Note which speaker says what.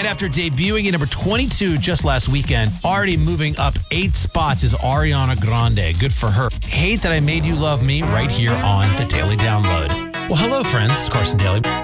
Speaker 1: right after debuting at number 22 just last weekend, already moving up 8 spots is Ariana Grande. Good for her. Hate That I Made You Love Me right here on the Daily Download. Well, hello, friends. It's Carson Daly.